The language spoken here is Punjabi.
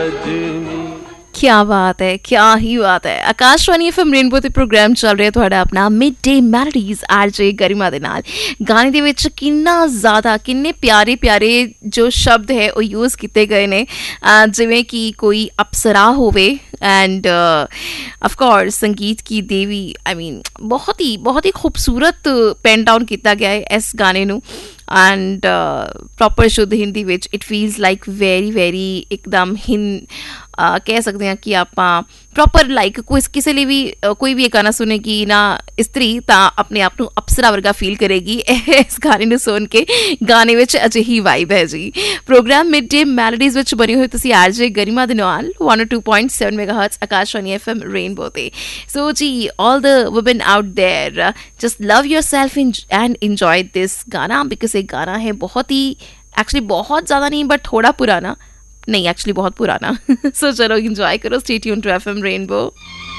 क्या बात है, क्या ही बात ਹੈ। ਆਕਾਸ਼ਵਾਣੀ FM ਰੇਨਬੋ ਤੇ ਪ੍ਰੋਗਰਾਮ ਚੱਲ ਰਿਹਾ ਤੁਹਾਡਾ ਆਪਣਾ ਮਿਡ ਡੇ ਮੈਲੋਡੀਜ਼ ਆਰਜੇ ਗਰਿਮਾ ਦੇ ਨਾਲ। ਗਾਣੇ ਦੇ ਵਿੱਚ ਕਿੰਨੇ ਪਿਆਰੇ ਪਿਆਰੇ ਜੋ ਸ਼ਬਦ ਹੈ ਉਹ ਯੂਜ਼ ਕੀਤੇ ਗਏ ਨੇ, ਜਿਵੇਂ ਕਿ ਕੋਈ ਅਪਸਰਾ ਹੋਵੇ ਐਂਡ ਆਫ ਕੋਰਸ ਸੰਗੀਤ ਕੀ ਦੇਵੀ। ਆਈ ਮੀਨ ਬਹੁਤ ਹੀ ਖੂਬਸੂਰਤ ਪੈਨ ਡਾਊਨ ਕੀਤਾ ਗਿਆ ਹੈ ਇਸ ਗਾਣੇ ਨੂੰ ਐਂਡ ਪ੍ਰੋਪਰ ਸ਼ੁੱਧ ਹਿੰਦੀ ਵਿੱਚ ਇਟ ਫੀਲਸ ਲਾਈਕ ਵੈਰੀ ਇੱਕਦਮ ਕਹਿ ਸਕਦੇ ਹਾਂ ਕਿ ਆਪਾਂ ਪ੍ਰੋਪਰ ਲਾਈਕ ਕਿਸੇ ਲਈ ਵੀ ਕੋਈ ਵੀ ਇਹ ਗਾਣਾ ਸੁਣੇਗੀ ਨਾ ਇਸਤਰੀ ਤਾਂ ਆਪਣੇ ਆਪ ਨੂੰ ਅਪਸਰਾ ਵਰਗਾ ਫੀਲ ਕਰੇਗੀ ਇਸ ਗਾਣੇ ਨੂੰ ਸੁਣ ਕੇ। ਗਾਣੇ ਵਿੱਚ ਅਜਿਹੀ ਵਾਈਬ ਹੈ ਜੀ। ਪ੍ਰੋਗਰਾਮ ਮਿਡ ਡੇ ਮੈਲੋਡੀਜ਼ ਵਿੱਚ ਬਣੀ ਹੋਈ ਤੁਸੀਂ ਆਰਜੇ ਗਰਿਮਾ ਦੇ ਨਾਲ 102.7 ਮੈਗਾਹਰਟਜ਼ ਆਕਾਸ਼ਵਾਣੀ FM ਰੇਨਬੋ ਤੇ। ਸੋ ਜੀ ਆਲ ਦ woman out ਦੇयर just love yourself and enjoy this गाना बिकॉज ये गाना है बहुत ज़्यादा नहीं बट थोड़ा पुराना नहीं, एक्चुअली बहुत पुराना। सो चलो इंजॉय करो, stay tuned to FM rainbow.